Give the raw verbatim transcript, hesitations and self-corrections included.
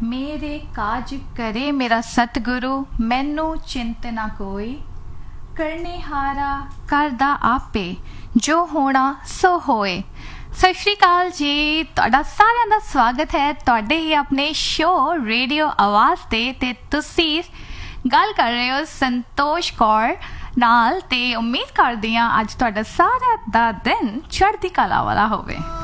मेरे काज करे मेरा सतगुरु, मैनू चिंत ना कोई। करने हारा करदा आपे, जो होना सो होए। सत श्री अकाल जी, तुहाडा सारिਆਂ ਦਾ स्वागत है तुहाडे ही अपने शो रेडियो आवाज़ ते ते तुसी गल कर रहे हो संतोष कौर नाल ते उम्मीद करदी हां अज तुहाडा सारा दा दिन चढ़दी कला वाला होवे।